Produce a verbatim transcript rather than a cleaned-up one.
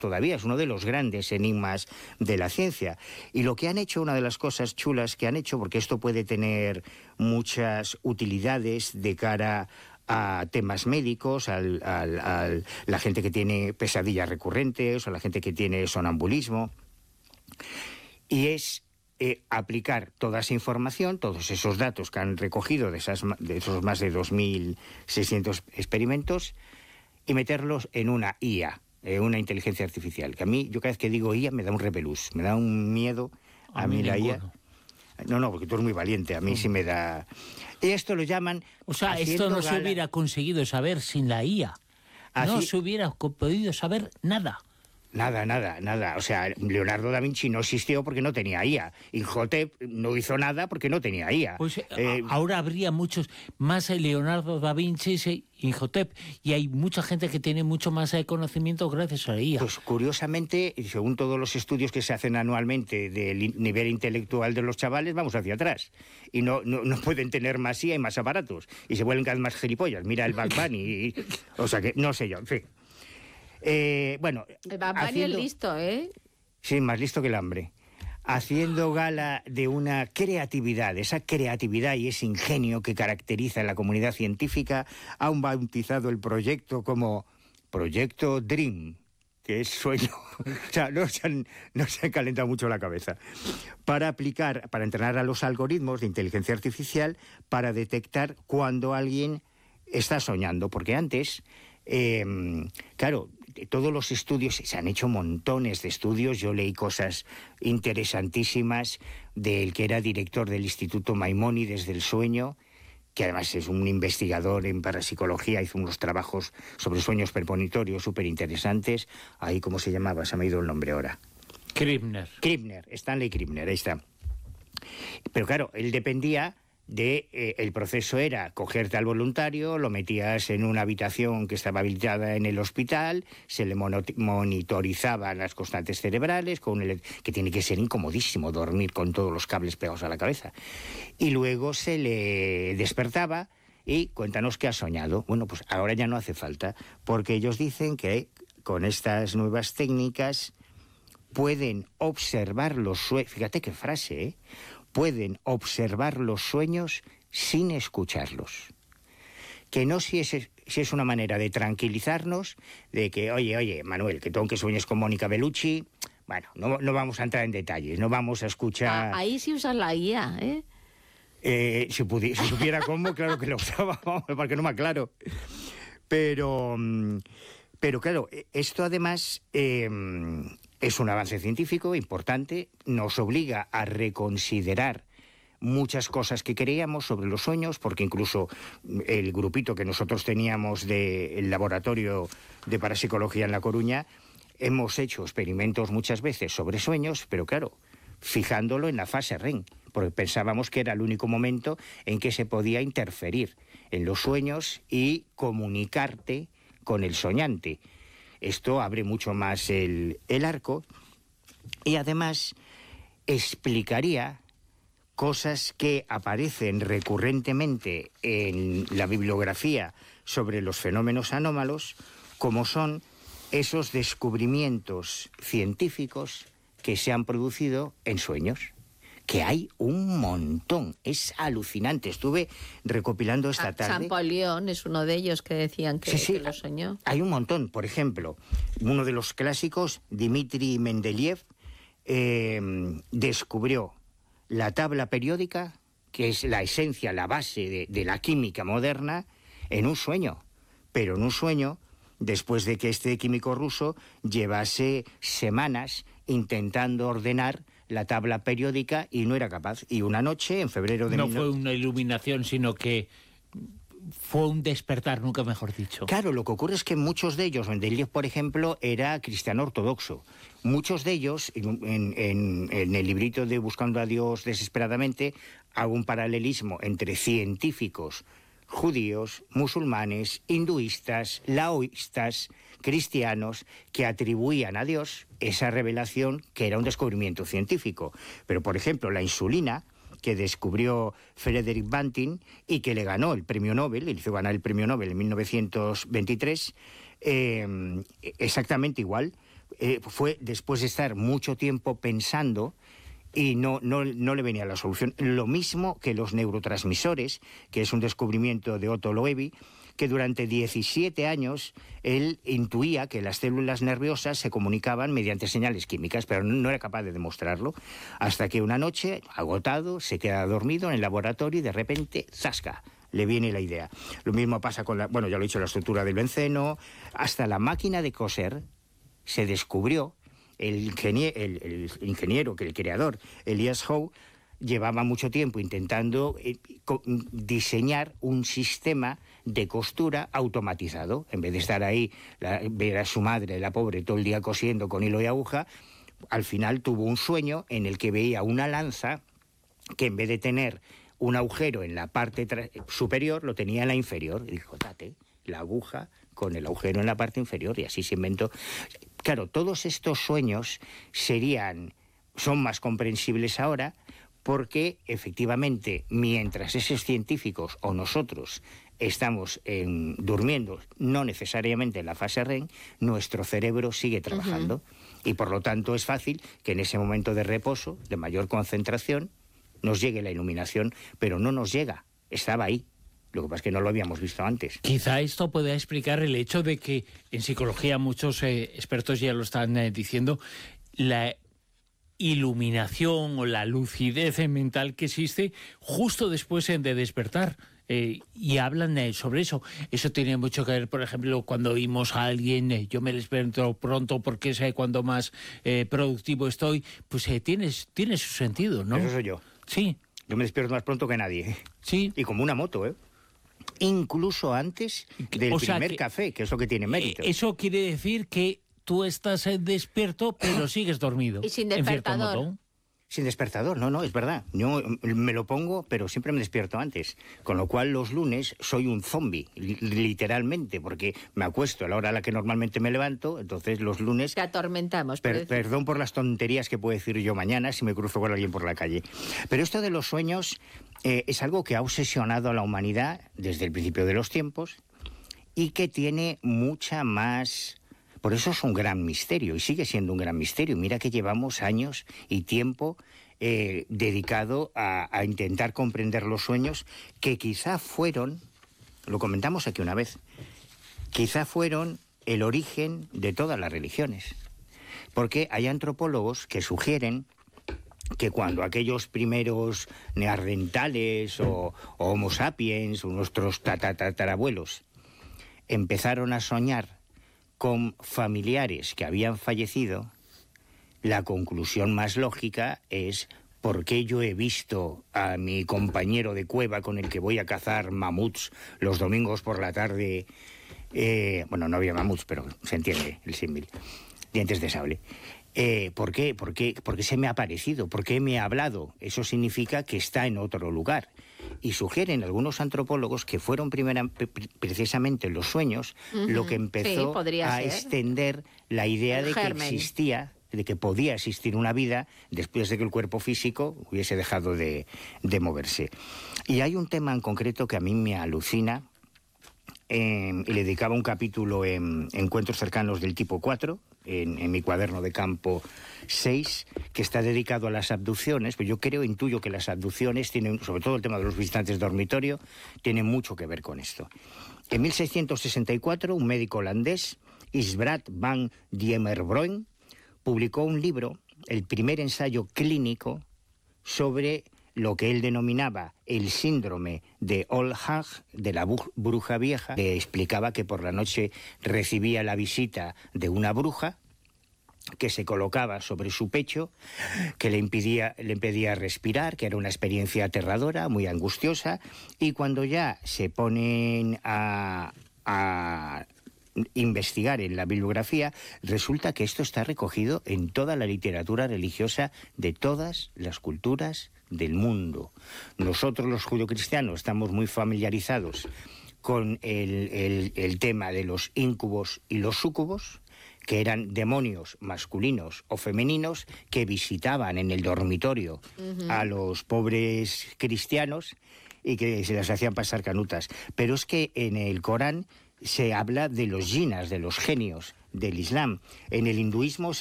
todavía es uno de los grandes enigmas de la ciencia. Y lo que han hecho, una de las cosas chulas que han hecho, porque esto puede tener muchas utilidades de cara a temas médicos, a al, al, la gente que tiene pesadillas recurrentes, o la gente que tiene sonambulismo, y es eh, aplicar toda esa información, todos esos datos que han recogido de, esas, de esos más de dos mil seiscientos experimentos, y meterlos en una I A, eh, una inteligencia artificial, que a mí, yo cada vez que digo I A me da un repelús, me da un miedo a, a mí, mí la I A. No, no, porque tú eres muy valiente, a mí sí me da... Y esto lo llaman... O sea, esto no gala... se hubiera conseguido saber sin la I A. Así... No se hubiera podido saber nada. Nada, nada, nada. O sea, Leonardo da Vinci no existió porque no tenía I A. Imhotep no hizo nada porque no tenía I A. Pues eh, ahora habría muchos más Leonardo da Vinci y Imhotep. Y hay mucha gente que tiene mucho más conocimiento gracias a la I A. Pues curiosamente, según todos los estudios que se hacen anualmente del nivel intelectual de los chavales, vamos hacia atrás. Y no, no, no pueden tener más I A y más aparatos. Y se vuelven cada vez más gilipollas. Mira el Bad Bunny. Y, o sea que, no sé yo, en fin. Eh, bueno, el Bad Bunny haciendo... es listo, ¿eh? Sí, más listo que el hambre. Haciendo gala de una creatividad, esa creatividad y ese ingenio que caracteriza a la comunidad científica, han bautizado el proyecto como Proyecto Dream, que es sueño. O sea, no se, han, no se han calentado mucho la cabeza. Para aplicar, para entrenar a los algoritmos de inteligencia artificial para detectar cuando alguien está soñando, porque antes, eh, claro, todos los estudios, se han hecho montones de estudios, yo leí cosas interesantísimas del que era director del Instituto Maimónides del Sueño, que además es un investigador en parapsicología, hizo unos trabajos sobre sueños premonitorios súper interesantes. Ahí, ¿cómo se llamaba? Se me ha ido el nombre ahora. Krippner. Krippner, Stanley Krippner, ahí está. Pero claro, él dependía de... Eh, el proceso era cogerte al voluntario, lo metías en una habitación que estaba habilitada en el hospital, se le monitorizaban las constantes cerebrales, con el, que tiene que ser incomodísimo dormir con todos los cables pegados a la cabeza. Y luego se le despertaba y cuéntanos qué has soñado. Bueno, pues ahora ya no hace falta, porque ellos dicen que con estas nuevas técnicas pueden observar los sueños. Fíjate qué frase, ¿eh? Pueden observar los sueños sin escucharlos. Que no si es, si es una manera de tranquilizarnos, de que, oye, oye, Manuel, que tú aunque sueñes con Mónica Bellucci, bueno, no, no vamos a entrar en detalles, no vamos a escuchar... Ah, ahí sí usas la I A, ¿eh? eh si, pudi- si supiera cómo, claro que lo usaba, porque no me aclaro. Pero, pero claro, esto además... Eh, Es un avance científico importante, nos obliga a reconsiderar muchas cosas que creíamos sobre los sueños, porque incluso el grupito que nosotros teníamos del laboratorio de parapsicología en La Coruña, hemos hecho experimentos muchas veces sobre sueños, pero claro, fijándolo en la fase R E M, porque pensábamos que era el único momento en que se podía interferir en los sueños y comunicarte con el soñante. Esto abre mucho más el, el arco y además explicaría cosas que aparecen recurrentemente en la bibliografía sobre los fenómenos anómalos, como son esos descubrimientos científicos que se han producido en sueños. Que hay un montón, es alucinante. Estuve recopilando esta ah, tarde. Champollion es uno de ellos que decían que, sí, sí, que lo soñó. Hay un montón, por ejemplo, uno de los clásicos, Dmitri Mendeleev, eh, descubrió la tabla periódica, que es la esencia, la base de, de la química moderna, en un sueño. Pero en un sueño, después de que este químico ruso llevase semanas intentando ordenar la tabla periódica y no era capaz. Y una noche, en febrero de... No mil... fue una iluminación, sino que fue un despertar, nunca mejor dicho. Claro, lo que ocurre es que muchos de ellos, Mendeleev, por ejemplo, era cristiano ortodoxo. Muchos de ellos, en, en, en el librito de Buscando a Dios desesperadamente, hago un paralelismo entre científicos judíos, musulmanes, hinduistas, laoístas, cristianos, que atribuían a Dios esa revelación que era un descubrimiento científico. Pero, por ejemplo, la insulina, que descubrió Frederick Banting y que le ganó el premio Nobel, le hizo ganar el premio Nobel en mil novecientos veintitrés, eh, exactamente igual, eh, fue después de estar mucho tiempo pensando y no, no, no le venía la solución. Lo mismo que los neurotransmisores, que es un descubrimiento de Otto Loewi, que durante diecisiete años él intuía que las células nerviosas se comunicaban mediante señales químicas, pero no era capaz de demostrarlo, hasta que una noche, agotado, se queda dormido en el laboratorio y de repente, ¡zasca!, le viene la idea. Lo mismo pasa con la, bueno, ya lo he dicho, la estructura del benceno, hasta la máquina de coser se descubrió. El ingeniero, el, el ingeniero, que el creador, Elias Howe, llevaba mucho tiempo intentando eh, diseñar un sistema de costura automatizado. En vez de estar ahí, la, ver a su madre, la pobre, todo el día cosiendo con hilo y aguja, al final tuvo un sueño en el que veía una lanza que, en vez de tener un agujero en la parte superior, lo tenía en la inferior. Y dijo, date, la aguja con el agujero en la parte inferior, y así se inventó. Claro, todos estos sueños serían, son más comprensibles ahora, porque efectivamente, mientras esos científicos o nosotros estamos en, durmiendo, no necesariamente en la fase R E M, nuestro cerebro sigue trabajando. Uh-huh. Y por lo tanto es fácil que en ese momento de reposo, de mayor concentración, nos llegue la iluminación, pero no nos llega, estaba ahí. Lo que pasa es que no lo habíamos visto antes. Quizá esto pueda explicar el hecho de que en psicología muchos eh, expertos ya lo están eh, diciendo, la iluminación o la lucidez mental que existe justo después eh, de despertar. Eh, y hablan eh, sobre eso. Eso tiene mucho que ver, por ejemplo, cuando oímos a alguien, eh, yo me despierto pronto porque sé cuando más eh, productivo estoy, pues eh, tiene, tiene su sentido, ¿no? Eso soy yo. Sí. Yo me despierto más pronto que nadie. Sí. Y como una moto, ¿eh? Incluso antes del o sea primer que, café, que es lo que tiene mérito. Eh, eso quiere decir que tú estás eh, despierto, pero sigues dormido. Y sin despertador. Sin despertador, no, no, es verdad. Yo me lo pongo, pero siempre me despierto antes. Con lo cual los lunes soy un zombie, literalmente, porque me acuesto a la hora a la que normalmente me levanto, entonces los lunes... Te atormentamos. Per, perdón por las tonterías que puedo decir yo mañana si me cruzo con alguien por la calle. Pero esto de los sueños eh, es algo que ha obsesionado a la humanidad desde el principio de los tiempos y que tiene mucha más... Por eso es un gran misterio y sigue siendo un gran misterio. Mira que llevamos años y tiempo eh, dedicado a, a intentar comprender los sueños, que quizá fueron, lo comentamos aquí una vez, quizá fueron el origen de todas las religiones. Porque hay antropólogos que sugieren que cuando aquellos primeros neandertales o, o homo sapiens, o nuestros tatarabuelos, empezaron a soñar con familiares que habían fallecido, la conclusión más lógica es: ¿por qué yo he visto a mi compañero de cueva con el que voy a cazar mamuts los domingos por la tarde? Eh, bueno, no había mamuts, pero se entiende el símil. Dientes de sable. Eh, ¿Por qué? ¿Por qué? ¿Por qué se me ha aparecido? ¿Por qué me ha hablado? Eso significa que está en otro lugar. Y sugieren algunos antropólogos que fueron primera, precisamente los sueños uh-huh. lo que empezó sí, a ser. extender la idea el de germen. que existía, de que podía existir una vida después de que el cuerpo físico hubiese dejado de, de moverse. Y hay un tema en concreto que a mí me alucina, eh, y le dedicaba un capítulo en Encuentros cercanos del tipo cuatro, en, en mi cuaderno de campo seis, que está dedicado a las abducciones. Pues yo creo, intuyo que las abducciones tienen, sobre todo el tema de los visitantes de dormitorio, tienen mucho que ver con esto. En mil seiscientos sesenta y cuatro, un médico holandés, Isbrat van Diemerbroen, publicó un libro, el primer ensayo clínico sobre lo que él denominaba el síndrome de Old Hag, de la bruja vieja. Le explicaba que por la noche recibía la visita de una bruja que se colocaba sobre su pecho, que le impedía, le impedía respirar, que era una experiencia aterradora, muy angustiosa, y cuando ya se ponen a... a investigar en la bibliografía, resulta que esto está recogido en toda la literatura religiosa de todas las culturas del mundo. Nosotros los judeocristianos estamos muy familiarizados con el, el, el tema de los íncubos y los súcubos, que eran demonios masculinos o femeninos que visitaban en el dormitorio uh-huh. a los pobres cristianos y que se las hacían pasar canutas. Pero es que en el Corán se habla de los jinas, de los genios del Islam. En el hinduismo